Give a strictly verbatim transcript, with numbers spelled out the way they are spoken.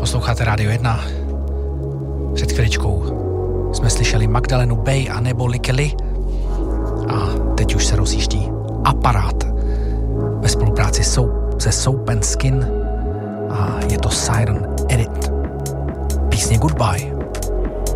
Posloucháte Rádio jedna. Před chviličkou jsme slyšeli Magdalenu Bay a nebo Likely a teď už se rozjíždí Aparát ve spolupráci se Soap and Skin a je to Siren Edit. Písně Goodbye.